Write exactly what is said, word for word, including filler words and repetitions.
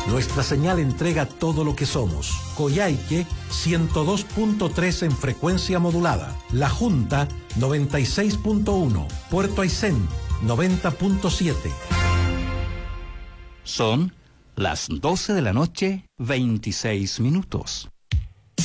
Nuestra señal entrega todo lo que somos. Coyhaique, ciento dos punto tres en frecuencia modulada. La Junta, noventa y seis punto uno. Puerto Aysén, noventa punto siete. Son las doce de la noche, veintiséis minutos.